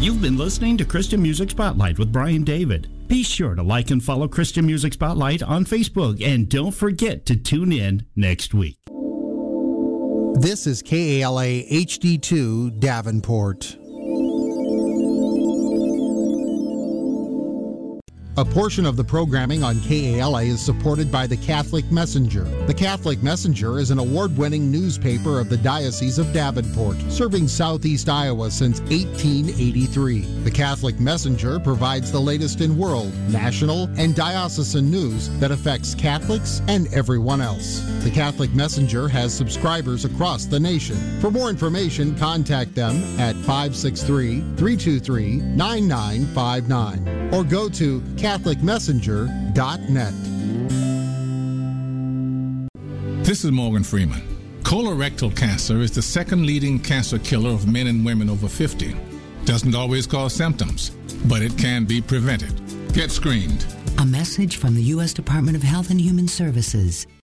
You've been listening to Christian Music Spotlight with Brian David. Be sure to like and follow Christian Music Spotlight on Facebook, and don't forget to tune in next week. This is KALA HD2 Davenport. A portion of the programming on KALA is supported by the Catholic Messenger. The Catholic Messenger is an award-winning newspaper of the Diocese of Davenport, serving southeast Iowa since 1883. The Catholic Messenger provides the latest in world, national, and diocesan news that affects Catholics and everyone else. The Catholic Messenger has subscribers across the nation. For more information, contact them at 563-323-9959 or go to CatholicMessenger.net. This is Morgan Freeman. Colorectal cancer is the second leading cancer killer of men and women over 50. Doesn't always cause symptoms, but it can be prevented. Get screened. A message from the U.S. Department of Health and Human Services.